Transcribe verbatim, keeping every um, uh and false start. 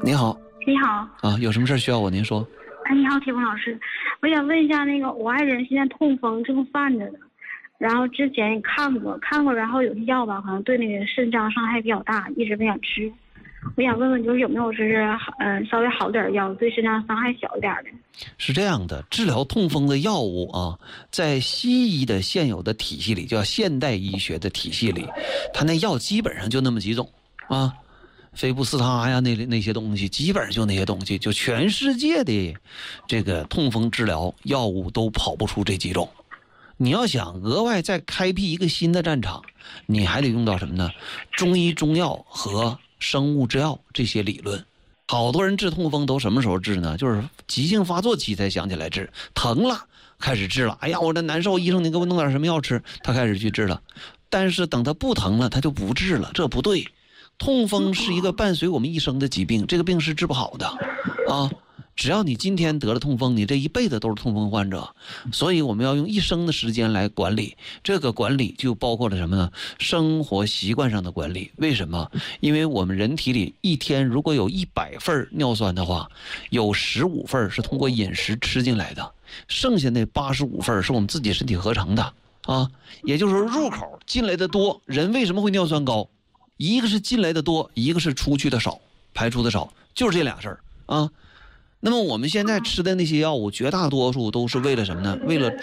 你好。 你好。 啊，有什么事需要我？您说。 哎，你好，铁峰老师，我想问一下，那个我爱人现在痛风正犯着呢，然后之前也看过看过，然后有些药吧，可能对那个肾脏伤害比较大，一直不想吃。我想问问，就是有没有就是嗯、呃、稍微好点药，对肾脏伤害小一点的？ 是这样的，治疗痛风的药物啊，在西医的现有的体系里，叫现代医学的体系里，它那药基本上就那么几种啊。菲布斯他呀，那那些东西基本上就那些东西，就全世界的这个痛风治疗药物都跑不出这几种。你要想额外再开辟一个新的战场，你还得用到什么呢？中医中药和生物制药这些理论。好多人治痛风都什么时候治呢？就是急性发作期才想起来治，疼了开始治了。哎呀，我这难受，医生你给我弄点什么药吃，他开始去治了。但是等他不疼了，他就不治了，这不对。痛风是一个伴随我们一生的疾病，这个病是治不好的啊！只要你今天得了痛风，你这一辈子都是痛风患者。所以我们要用一生的时间来管理，这个管理就包括了什么呢？生活习惯上的管理。为什么？因为我们人体里一天如果有一百份尿酸的话，有十五份是通过饮食吃进来的，剩下那八十五份是我们自己身体合成的啊。也就是说，入口进来的多，人为什么会尿酸高？一个是进来的多，一个是出去的少，排出的少，就是这俩事儿啊。那么我们现在吃的那些药物，绝大多数都是为了什么呢？为了